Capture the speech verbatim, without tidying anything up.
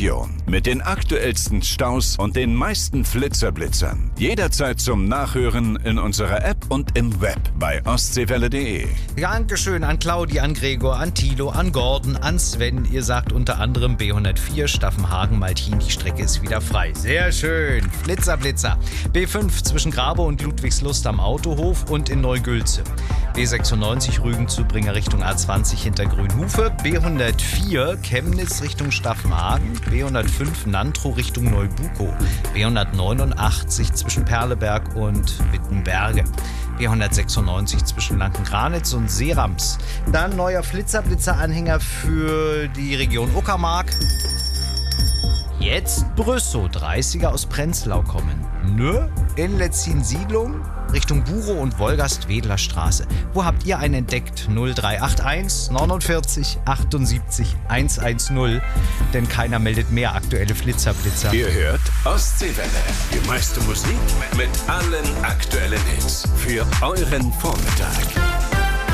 Region. Mit den aktuellsten Staus und den meisten Flitzerblitzern. Jederzeit zum Nachhören in unserer App und im Web bei ostseewelle punkt de. Dankeschön an Claudi, an Gregor, an Thilo, an Gordon, an Sven. Ihr sagt unter anderem B hundertvier, Staffenhagen-Maltin, die Strecke ist wieder frei. Sehr schön. Flitzer, Blitzer. B fünf zwischen Grabe und Ludwigslust am Autohof und in Neugülze. B sechsundneunzig Rügen zu Bringer Richtung A zwanzig hinter Grünhufe. B hundertvier Chemnitz Richtung Staffenhagen. B hundertfünf Nantro Richtung Neubuko. B hundertneunundachtzig zwischen Perleberg und Wittenberge. B hundertsechsundneunzig zwischen Lanken-Granitz und Seerams. Dann neuer Flitzer-Blitzer-Anhänger für die Region Uckermark. Jetzt Brüssow, dreißiger aus Prenzlau kommen. Nö, in Letzin-Siedlung Richtung Burow und Wolgast-Wedler Straße. Wo habt ihr einen entdeckt? null drei acht eins neunundvierzig achtundsiebzig hundertzehn. Denn keiner meldet mehr aktuelle Flitzer-Blitzer. Ihr hört Ostseewelle. Die meiste Musik mit allen aktuellen Hits für euren Vormittag.